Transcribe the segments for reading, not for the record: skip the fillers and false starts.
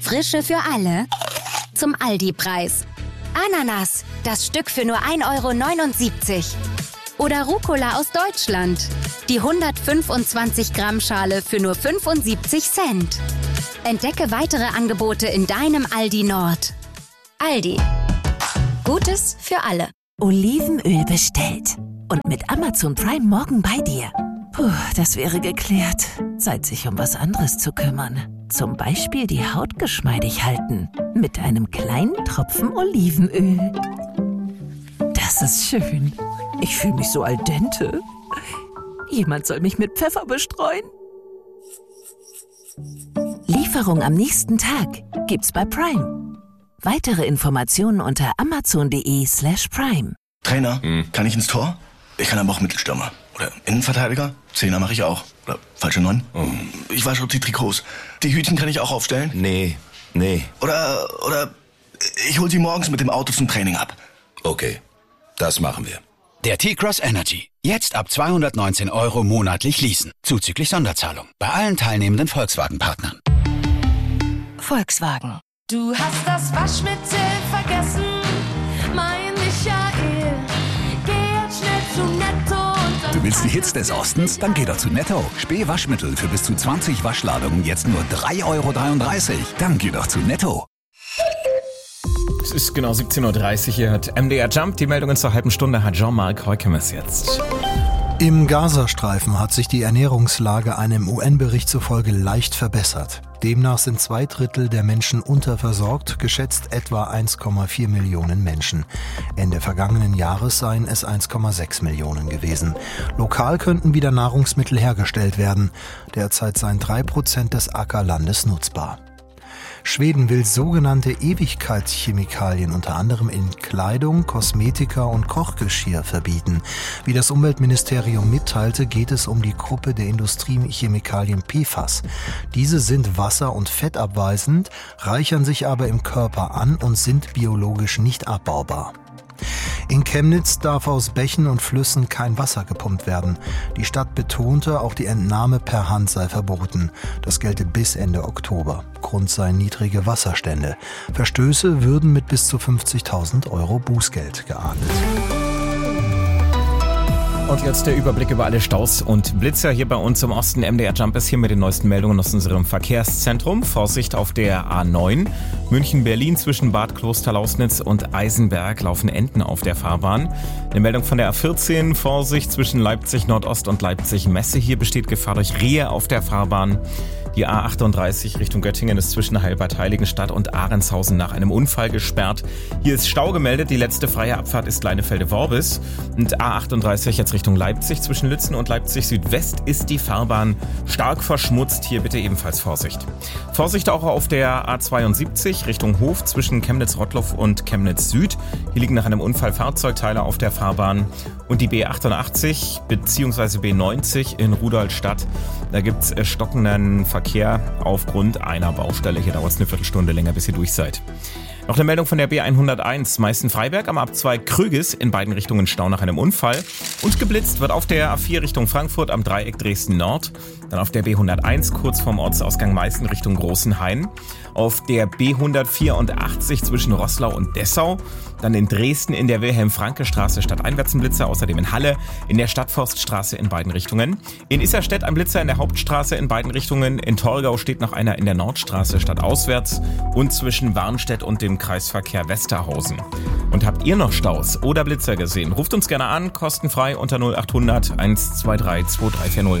Frische für alle zum Aldi-Preis. Ananas, das Stück für nur 1,79 €. Oder Rucola aus Deutschland, die 125 Gramm Schale für nur 75 Cent. Entdecke weitere Angebote in deinem Aldi Nord. Aldi. Gutes für alle. Olivenöl bestellt. Und mit Amazon Prime morgen bei dir. Puh, das wäre geklärt. Zeit, sich um was anderes zu kümmern. Zum Beispiel die Haut geschmeidig halten. Mit einem kleinen Tropfen Olivenöl. Das ist schön. Ich fühle mich so al dente. Jemand soll mich mit Pfeffer bestreuen. Lieferung am nächsten Tag gibt's bei Prime. Weitere Informationen unter amazon.de/prime. Trainer, kann ich ins Tor? Ich kann aber auch Mittelstürmer. Oder Innenverteidiger? Zehner mache ich auch. Oder falsche 9. Ich wasche auch die Trikots. Die Hütchen kann ich auch aufstellen? Nee. Oder ich hol sie morgens mit dem Auto zum Training ab. Okay, das machen wir. Der T-Cross Energy. Jetzt ab 219 € monatlich leasen. Zuzüglich Sonderzahlung. Bei allen teilnehmenden Volkswagen-Partnern. Volkswagen. Du hast das Waschmittel vergessen, mein Michael. Geh jetzt schnell zu Netto. Du willst die Hits des Ostens? Dann geh doch zu Netto. Spee-Waschmittel für bis zu 20 Waschladungen jetzt nur 3,33 €. Dann geh doch zu Netto. Es ist genau 17:30 Uhr. Hier hat MDR Jump. Die Meldungen zur halben Stunde hat Jean-Marc Heukemes jetzt. Im Gazastreifen hat sich die Ernährungslage einem UN-Bericht zufolge leicht verbessert. Demnach sind 2/3 der Menschen unterversorgt, geschätzt etwa 1,4 Millionen Menschen. Ende vergangenen Jahres seien es 1,6 Millionen gewesen. Lokal könnten wieder Nahrungsmittel hergestellt werden. Derzeit seien 3% des Ackerlandes nutzbar. Schweden will sogenannte Ewigkeitschemikalien unter anderem in Kleidung, Kosmetika und Kochgeschirr verbieten. Wie das Umweltministerium mitteilte, geht es um die Gruppe der Industriechemikalien PFAS. Diese sind wasser- und fettabweisend, reichern sich aber im Körper an und sind biologisch nicht abbaubar. In Chemnitz darf aus Bächen und Flüssen kein Wasser gepumpt werden. Die Stadt betonte, auch die Entnahme per Hand sei verboten. Das gelte bis Ende Oktober. Grund seien niedrige Wasserstände. Verstöße würden mit bis zu 50.000 € Bußgeld geahndet. Und jetzt der Überblick über alle Staus und Blitzer hier bei uns im Osten. MDR Jump ist hier mit den neuesten Meldungen aus unserem Verkehrszentrum. Vorsicht auf der A9. München-Berlin zwischen Bad Klosterlausnitz und Eisenberg laufen Enten auf der Fahrbahn. Eine Meldung von der A14. Vorsicht zwischen Leipzig Nordost und Leipzig Messe. Hier besteht Gefahr durch Rehe auf der Fahrbahn. Die A38 Richtung Göttingen ist zwischen Heilbad-Heiligenstadt und Ahrenshausen nach einem Unfall gesperrt. Hier ist Stau gemeldet. Die letzte freie Abfahrt ist Leinefelde-Worbis. Und A38 jetzt Richtung Leipzig. Zwischen Lützen und Leipzig Südwest ist die Fahrbahn stark verschmutzt. Hier bitte ebenfalls Vorsicht. Vorsicht auch auf der A72 Richtung Hof zwischen Chemnitz-Rottloff und Chemnitz Süd. Hier liegen nach einem Unfall Fahrzeugteile auf der Fahrbahn. Und die B88 bzw. B90 in Rudolstadt. Da gibt es stockenden Verkehr aufgrund einer Baustelle. Hier dauert es eine Viertelstunde länger, bis ihr durch seid. Noch eine Meldung von der B101 Meißen-Freiberg am Abzweig Krügis, in beiden Richtungen Stau nach einem Unfall. Und geblitzt wird auf der A4 Richtung Frankfurt am Dreieck Dresden Nord. Dann auf der B101 kurz vorm Ortsausgang Meißen Richtung Großenhain. Auf der B184 zwischen Roßlau und Dessau. Dann in Dresden in der Wilhelm-Franke-Straße stadteinwärts ein Blitzer. Außerdem in Halle in der Stadtforststraße in beiden Richtungen. In Isserstedt ein Blitzer in der Hauptstraße in beiden Richtungen. In Torgau steht noch einer in der Nordstraße stadtauswärts. Und zwischen Warnstedt und dem Kreisverkehr Westerhausen. Und habt ihr noch Staus oder Blitzer gesehen? Ruft uns gerne an, kostenfrei unter 0800 123 2340.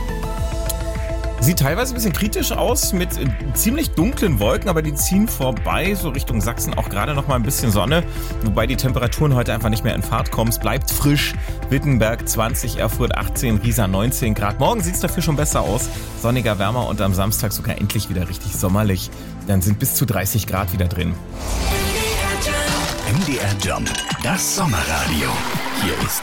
Sieht teilweise ein bisschen kritisch aus mit ziemlich dunklen Wolken, aber die ziehen vorbei, so Richtung Sachsen auch gerade noch mal ein bisschen Sonne, wobei die Temperaturen heute einfach nicht mehr in Fahrt kommen. Es bleibt frisch, Wittenberg 20, Erfurt 18, Riesa 19 Grad. Morgen sieht es dafür schon besser aus, sonniger, wärmer und am Samstag sogar endlich wieder richtig sommerlich. Dann sind bis zu 30 Grad wieder drin. MDR Jump, das Sommerradio. Hier ist